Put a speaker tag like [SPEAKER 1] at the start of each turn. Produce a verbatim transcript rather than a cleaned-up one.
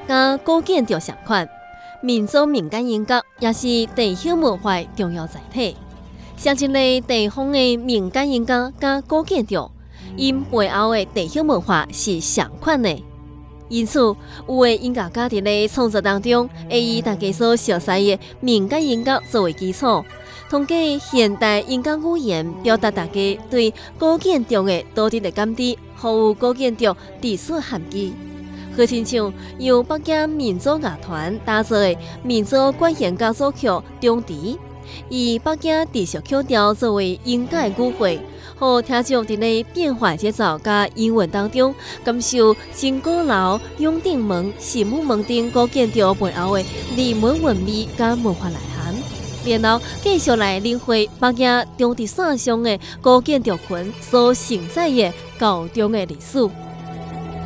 [SPEAKER 1] 甲古建筑相款，民族民间音乐也是地乡文化重要载体。像一个地方的民间音乐甲古建筑，因背后的地乡文化是相款的。因此，有的音乐家伫咧创作当中，会以大家所熟悉的民间音乐作为基础，通过现代音乐语言表达大家对古建筑的道德的感知，服务古建筑历史含义。好亲像由北京民族乐团打造的民族管弦乐组曲《中笛》，以北京地属曲调作为音乐的语汇，互听众伫咧变化节奏甲音韵当中，感受新古楼、永定门、神武门等古建筑背后的人文韵味甲文化内涵。然后继续来领会北京中地线上的古建筑群所承载的高中的历史。